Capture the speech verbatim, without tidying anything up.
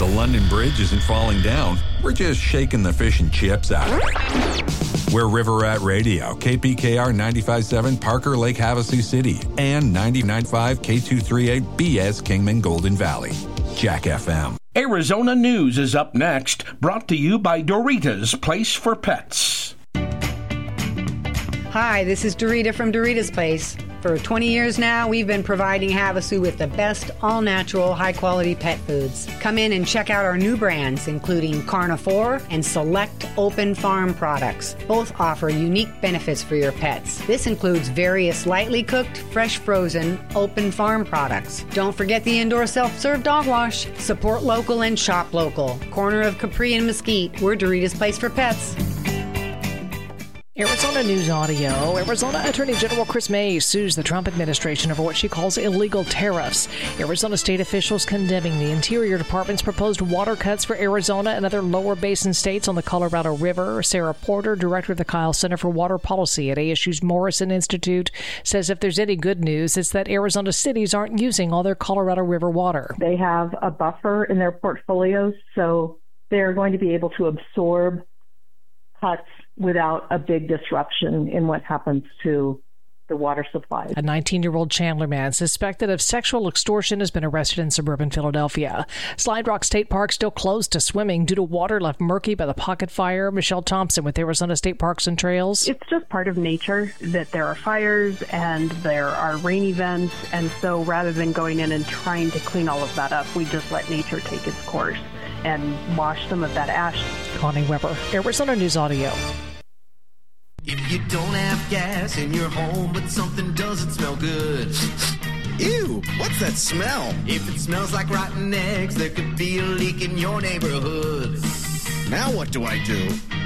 London Bridge isn't falling down. We're just shaking the fish and chips out of it. We're River Rat Radio, K P K R ninety-five point seven, Parker Lake, Havasu City, and ninety-nine point five K two thirty-eight B S Kingman Golden Valley. Jack F M. Arizona News is up next, brought to you by Doritos Place for Pets. Hi, this is Dorita from Dorita's Place. For twenty years now, we've been providing Havasu with the best all-natural, high-quality pet foods. Come in and check out our new brands, including Carnivore and select Open Farm products. Both offer unique benefits for your pets. This includes various lightly cooked, fresh frozen, Open Farm products. Don't forget the indoor self-serve dog wash. Support local and shop local. Corner of Capri and Mesquite, we're Dorita's Place for Pets. Arizona News Audio. Arizona Attorney General Chris May sues the Trump administration over what she calls illegal tariffs. Arizona state officials condemning the Interior Department's proposed water cuts for Arizona and other lower basin states on the Colorado River. Sarah Porter, director of the Kyle Center for Water Policy at A S U's Morrison Institute, says if there's any good news, it's that Arizona cities aren't using all their Colorado River water. They have a buffer in their portfolios, so they're going to be able to absorb cuts without a big disruption in what happens to the water supplies. A nineteen-year-old Chandler man suspected of sexual extortion has been arrested in suburban Philadelphia. Slide Rock State Park still closed to swimming due to water left murky by the pocket fire. Michelle Thompson with Arizona State Parks and Trails. It's just part of nature that there are fires and there are rain events, and so rather than going in and trying to clean all of that up, we just let nature take its course and wash some of that ash. Connie Weber, Arizona News Audio. If you don't have gas in your home, but something doesn't smell good. Ew, what's that smell? If it smells like rotten eggs, there could be a leak in your neighborhood. Now what do I do?